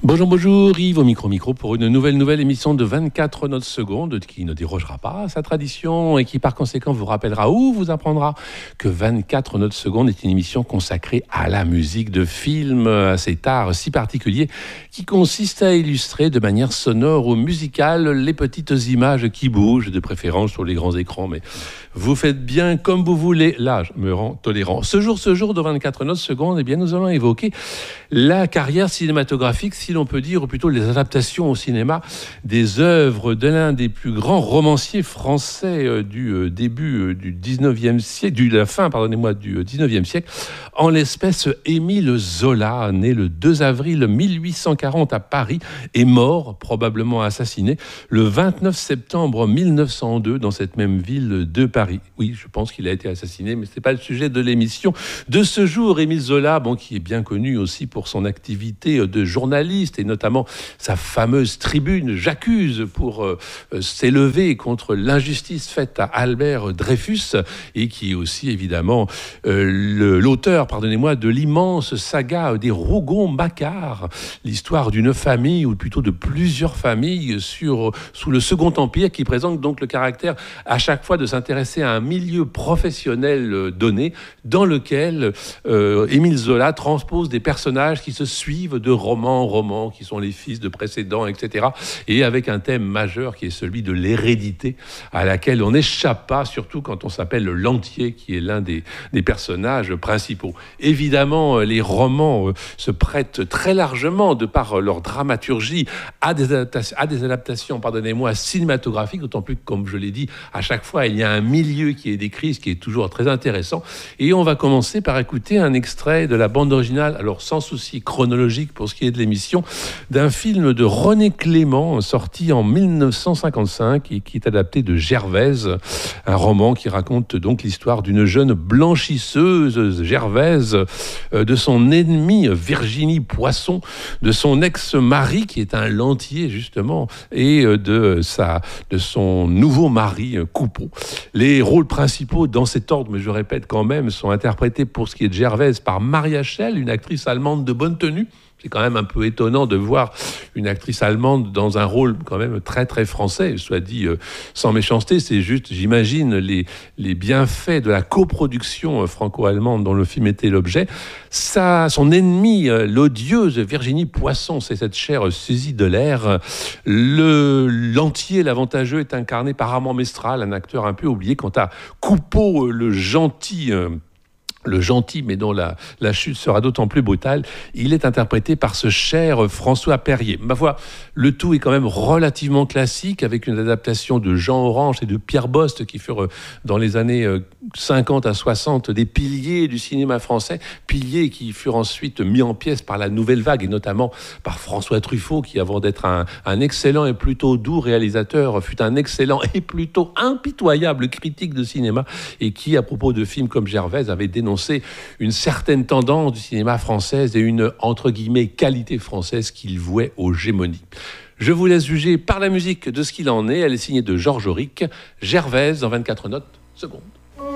Bonjour, bonjour, Yves au micro pour une nouvelle émission de 24 notes secondes qui ne dérogera pas à sa tradition et qui par conséquent vous rappellera ou vous apprendra que 24 notes secondes est une émission consacrée à la musique de film, à cet art si particulier qui consiste à illustrer de manière sonore ou musicale les petites images qui bougent, de préférence sur les grands écrans. Mais vous faites bien comme vous voulez, l'âge me rend tolérant. Ce jour de 24 notes secondes, eh bien, nous allons évoquer la carrière cinématographique, si l'on peut dire, ou plutôt les adaptations au cinéma des œuvres de l'un des plus grands romanciers français du début du 19e siècle, du 19e siècle, en l'espèce Émile Zola, né le 2 avril 1840 à Paris et mort, probablement assassiné, le 29 septembre 1902 dans cette même ville de Paris. Oui, je pense qu'il a été assassiné, mais ce n'est pas le sujet de l'émission de ce jour. Émile Zola, qui est bien connu aussi pour son activité de journaliste et notamment sa fameuse tribune « J'accuse » pour s'élever contre l'injustice faite à Albert Dreyfus et qui est aussi évidemment l'auteur, de l'immense saga des Rougon-Macquart, l'histoire d'une famille ou plutôt de plusieurs familles sous le Second Empire qui présente donc le caractère à chaque fois de s'intéresser à un milieu professionnel donné dans lequel Émile Zola transpose des personnages qui se suivent de roman en roman, qui sont les fils de précédents, etc. Et avec un thème majeur qui est celui de l'hérédité, à laquelle on n'échappe pas, surtout quand on s'appelle Lantier, qui est l'un des personnages principaux. Évidemment, les romans se prêtent très largement, de par leur dramaturgie, à des adaptations cinématographiques, d'autant plus que, comme je l'ai dit, à chaque fois, il y a un milieu qui est décrit, ce qui est toujours très intéressant. Et on va commencer par écouter un extrait de la bande originale, alors sans souci chronologique pour ce qui est de l'émission, d'un film de René Clément, sorti en 1955 et qui est adapté de Gervaise, un roman qui raconte donc l'histoire d'une jeune blanchisseuse, Gervaise, de son ennemie Virginie Poisson, de son ex-mari qui est un Lantier justement, et de son nouveau mari Coupeau. Les rôles principaux dans cet ordre, mais je répète quand même, sont interprétés pour ce qui est de Gervaise par Maria Schell, une actrice allemande de bonne tenue. C'est quand même un peu étonnant de voir une actrice allemande dans un rôle quand même très très français, soit dit sans méchanceté. C'est juste, j'imagine, les bienfaits de la coproduction franco-allemande dont le film était l'objet. Son ennemie, l'odieuse Virginie Poisson, c'est cette chère Suzy Delair. L'avantageux est incarné par Armand Mestral, un acteur un peu oublié. Quant à Coupeau, le gentil, mais dont la chute sera d'autant plus brutale, il est interprété par ce cher François Perrier. Ma foi, le tout est quand même relativement classique, avec une adaptation de Jean Orange et de Pierre Bost, qui furent dans les années 50 à 60 des piliers du cinéma français, piliers qui furent ensuite mis en pièces par la Nouvelle Vague, et notamment par François Truffaut, qui, avant d'être un excellent et plutôt doux réalisateur, fut un excellent et plutôt impitoyable critique de cinéma, et qui, à propos de films comme Gervaise, avait dénoncé une certaine tendance du cinéma français et une, entre guillemets, qualité française qu'il vouait aux gémonies. Je vous laisse juger par la musique de ce qu'il en est. Elle est signée de Georges Auric, Gervaise en 24 notes secondes.